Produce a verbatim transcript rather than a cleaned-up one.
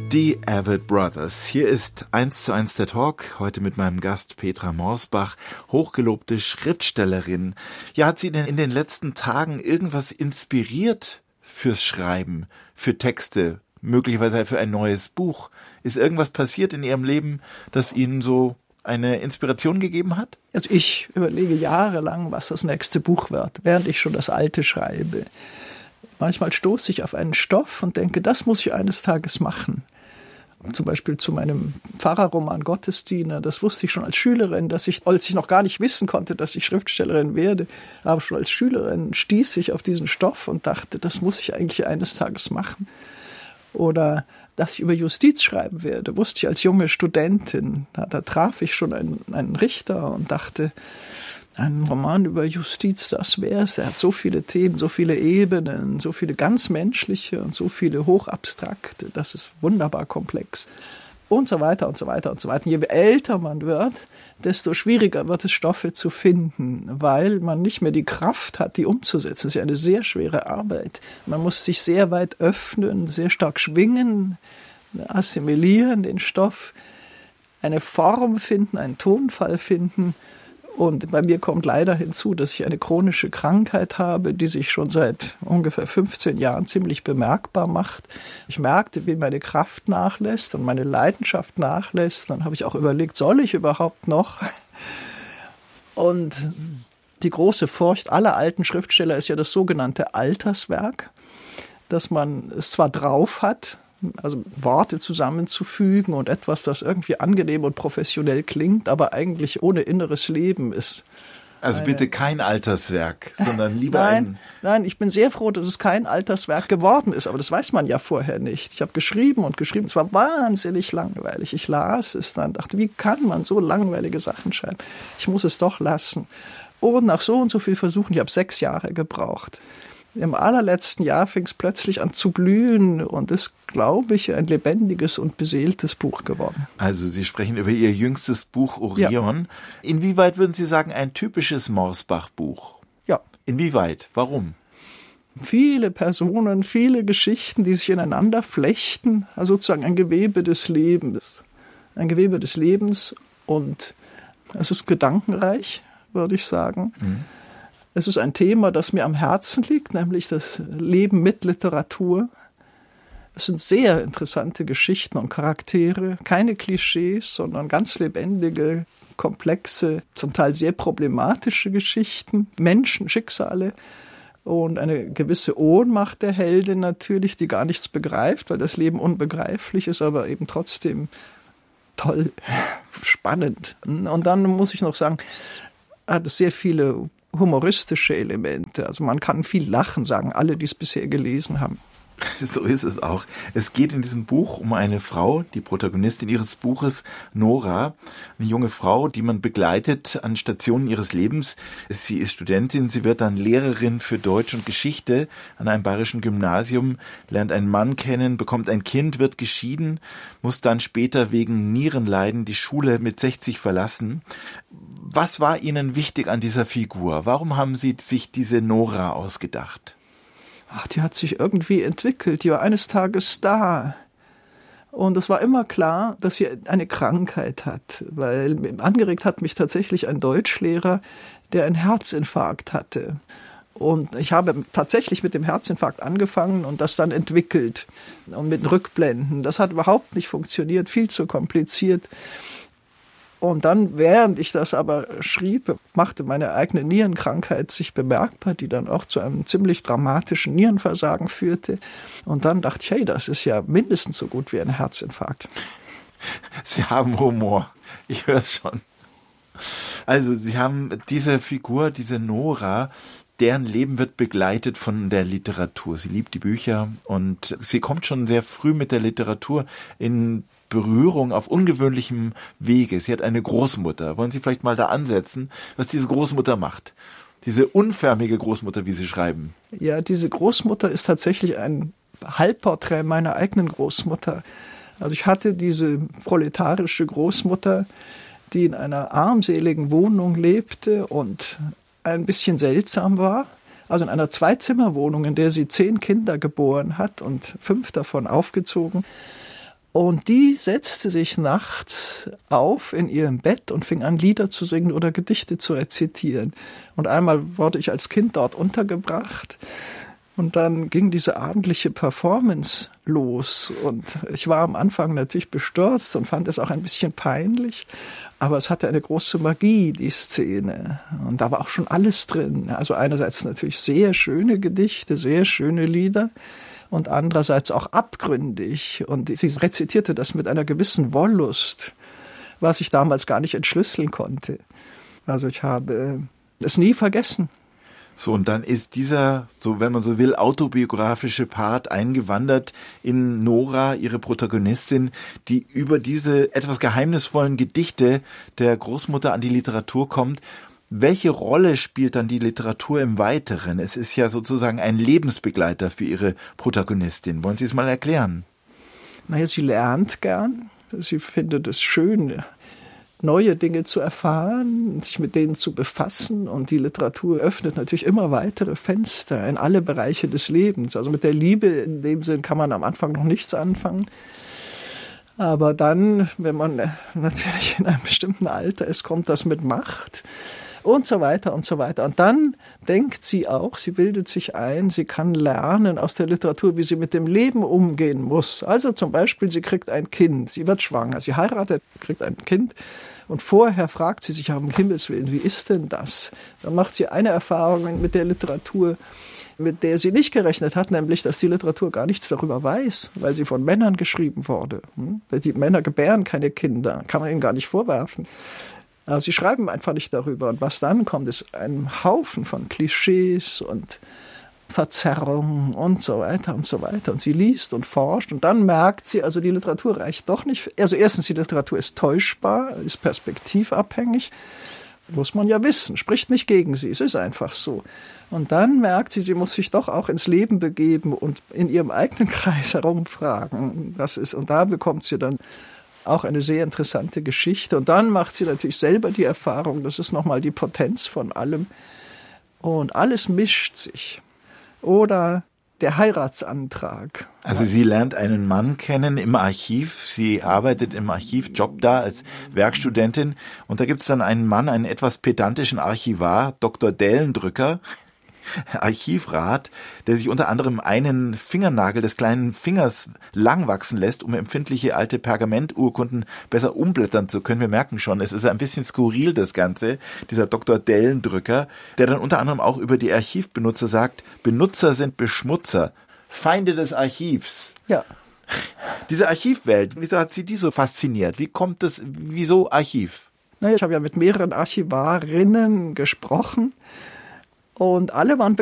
Die Avett Brothers. Hier ist eins zu eins der Talk, heute mit meinem Gast Petra Morsbach, hochgelobte Schriftstellerin. Ja, hat sie denn in den letzten Tagen irgendwas inspiriert fürs Schreiben, für Texte, möglicherweise für ein neues Buch? Ist irgendwas passiert in ihrem Leben, das Ihnen so eine Inspiration gegeben hat? Also ich überlege jahrelang, was das nächste Buch wird, während ich schon das alte schreibe. Manchmal stoße ich auf einen Stoff und denke, das muss ich eines Tages machen. Zum Beispiel zu meinem Pfarrerroman Gottesdiener. Das wusste ich schon als Schülerin, dass ich, als ich noch gar nicht wissen konnte, dass ich Schriftstellerin werde, aber schon als Schülerin stieß ich auf diesen Stoff und dachte, das muss ich eigentlich eines Tages machen. Oder dass ich über Justiz schreiben werde, wusste ich als junge Studentin. Da, da traf ich schon einen, einen Richter und dachte, ein Roman über Justiz, das wär's. Er hat so viele Themen, so viele Ebenen, so viele ganz menschliche und so viele hochabstrakte. Das ist wunderbar komplex. Und so weiter und so weiter und so weiter. Je älter man wird, desto schwieriger wird es, Stoffe zu finden, weil man nicht mehr die Kraft hat, die umzusetzen. Das ist ja eine sehr schwere Arbeit. Man muss sich sehr weit öffnen, sehr stark schwingen, assimilieren den Stoff, eine Form finden, einen Tonfall finden. Und bei mir kommt leider hinzu, dass ich eine chronische Krankheit habe, die sich schon seit ungefähr fünfzehn Jahren ziemlich bemerkbar macht. Ich merkte, wie meine Kraft nachlässt und meine Leidenschaft nachlässt. Dann habe ich auch überlegt, soll ich überhaupt noch? Und die große Furcht aller alten Schriftsteller ist ja das sogenannte Alterswerk, dass man es zwar drauf hat, also Worte zusammenzufügen und etwas, das irgendwie angenehm und professionell klingt, aber eigentlich ohne inneres Leben ist. Also eine, bitte kein Alterswerk, sondern lieber nein, ein... Nein, ich bin sehr froh, dass es kein Alterswerk geworden ist, aber das weiß man ja vorher nicht. Ich habe geschrieben und geschrieben, es war wahnsinnig langweilig. Ich las es dann, dachte, wie kann man so langweilige Sachen schreiben? Ich muss es doch lassen. Und nach so und so viel Versuchen, ich habe sechs Jahre gebraucht. Im allerletzten Jahr fing es plötzlich an zu blühen und ist, glaube ich, ein lebendiges und beseeltes Buch geworden. Also Sie sprechen über Ihr jüngstes Buch Orion. Ja. Inwieweit würden Sie sagen, ein typisches Morsbach-Buch? Ja. Inwieweit? Warum? Viele Personen, viele Geschichten, die sich ineinander flechten, also sozusagen ein Gewebe des Lebens. Ein Gewebe des Lebens und es ist gedankenreich, würde ich sagen. Mhm. Es ist ein Thema, das mir am Herzen liegt, nämlich das Leben mit Literatur. Es sind sehr interessante Geschichten und Charaktere, keine Klischees, sondern ganz lebendige, komplexe, zum Teil sehr problematische Geschichten, Menschen, Schicksale und eine gewisse Ohnmacht der Heldin natürlich, die gar nichts begreift, weil das Leben unbegreiflich ist, aber eben trotzdem toll, spannend. Und dann muss ich noch sagen, hat es sehr viele humoristische Elemente. Also man kann viel lachen, sagen alle, die es bisher gelesen haben. So ist es auch. Es geht in diesem Buch um eine Frau, die Protagonistin Ihres Buches, Nora, eine junge Frau, die man begleitet an Stationen ihres Lebens. Sie ist Studentin, sie wird dann Lehrerin für Deutsch und Geschichte an einem bayerischen Gymnasium, lernt einen Mann kennen, bekommt ein Kind, wird geschieden, muss dann später wegen Nierenleiden die Schule mit sechzig verlassen. Was war Ihnen wichtig an dieser Figur? Warum haben Sie sich diese Nora ausgedacht? Ach, die hat sich irgendwie entwickelt. Die war eines Tages da. Und es war immer klar, dass sie eine Krankheit hat. Weil angeregt hat mich tatsächlich ein Deutschlehrer, der einen Herzinfarkt hatte. Und ich habe tatsächlich mit dem Herzinfarkt angefangen und das dann entwickelt. Und mit Rückblenden. Das hat überhaupt nicht funktioniert, viel zu kompliziert. Und dann, während ich das aber schrieb, machte meine eigene Nierenkrankheit sich bemerkbar, die dann auch zu einem ziemlich dramatischen Nierenversagen führte. Und dann dachte ich, hey, das ist ja mindestens so gut wie ein Herzinfarkt. Sie haben Humor. Ich höre es schon. Also Sie haben diese Figur, diese Nora, deren Leben wird begleitet von der Literatur. Sie liebt die Bücher und sie kommt schon sehr früh mit der Literatur in Berührung auf ungewöhnlichem Wege. Sie hat eine Großmutter. Wollen Sie vielleicht mal da ansetzen, was diese Großmutter macht? Diese unförmige Großmutter, wie Sie schreiben. Ja, diese Großmutter ist tatsächlich ein Halbporträt meiner eigenen Großmutter. Also ich hatte diese proletarische Großmutter, die in einer armseligen Wohnung lebte und ein bisschen seltsam war. Also in einer Zweizimmerwohnung, in der sie zehn Kinder geboren hat und fünf davon aufgezogen. Und die setzte sich nachts auf in ihrem Bett und fing an, Lieder zu singen oder Gedichte zu rezitieren. Und einmal wurde ich als Kind dort untergebracht. Und dann ging diese abendliche Performance los. Und ich war am Anfang natürlich bestürzt und fand es auch ein bisschen peinlich. Aber es hatte eine große Magie, die Szene. Und da war auch schon alles drin. Also einerseits natürlich sehr schöne Gedichte, sehr schöne Lieder. Und andererseits auch abgründig. Und sie rezitierte das mit einer gewissen Wollust, was ich damals gar nicht entschlüsseln konnte. Also ich habe es nie vergessen. So, und dann ist dieser, so wenn man so will, autobiografische Part eingewandert in Nora, ihre Protagonistin, die über diese etwas geheimnisvollen Gedichte der Großmutter an die Literatur kommt. Welche Rolle spielt dann die Literatur im Weiteren? Es ist ja sozusagen ein Lebensbegleiter für Ihre Protagonistin. Wollen Sie es mal erklären? Naja, sie lernt gern. Sie findet es schön, neue Dinge zu erfahren, sich mit denen zu befassen. Und die Literatur öffnet natürlich immer weitere Fenster in alle Bereiche des Lebens. Also mit der Liebe in dem Sinn kann man am Anfang noch nichts anfangen. Aber dann, wenn man natürlich in einem bestimmten Alter ist, kommt das mit Macht. Und so weiter und so weiter. Und dann denkt sie auch, sie bildet sich ein, sie kann lernen aus der Literatur, wie sie mit dem Leben umgehen muss. Also zum Beispiel, sie kriegt ein Kind, sie wird schwanger, sie heiratet, kriegt ein Kind. Und vorher fragt sie sich, um Himmels Willen, wie ist denn das? Dann macht sie eine Erfahrung mit der Literatur, mit der sie nicht gerechnet hat, nämlich, dass die Literatur gar nichts darüber weiß, weil sie von Männern geschrieben wurde. Die Männer gebären keine Kinder, kann man ihnen gar nicht vorwerfen. Aber sie schreiben einfach nicht darüber. Und was dann kommt, ist ein Haufen von Klischees und Verzerrungen und so weiter und so weiter. Und sie liest und forscht und dann merkt sie, also die Literatur reicht doch nicht. Also erstens, die Literatur ist täuschbar, ist perspektivabhängig. Muss man ja wissen, spricht nicht gegen sie, es ist einfach so. Und dann merkt sie, sie muss sich doch auch ins Leben begeben und in ihrem eigenen Kreis herumfragen. Das ist, und da bekommt sie dann auch eine sehr interessante Geschichte. Und dann macht sie natürlich selber die Erfahrung, das ist nochmal die Potenz von allem. Und alles mischt sich. Oder der Heiratsantrag. Also sie lernt einen Mann kennen im Archiv. Sie arbeitet im Archiv, jobbt da als Werkstudentin. Und da gibt's dann einen Mann, einen etwas pedantischen Archivar, Doktor Dellendrücker, Archivrat, der sich unter anderem einen Fingernagel des kleinen Fingers lang wachsen lässt, um empfindliche alte Pergamenturkunden besser umblättern zu können. Wir merken schon, es ist ein bisschen skurril, das Ganze, dieser Doktor Dellendrücker, der dann unter anderem auch über die Archivbenutzer sagt, Benutzer sind Beschmutzer, Feinde des Archivs. Ja. Diese Archivwelt, wieso hat Sie die so fasziniert? Wie kommt das, wieso Archiv? Naja, ich habe ja mit mehreren Archivarinnen gesprochen. Und alle waren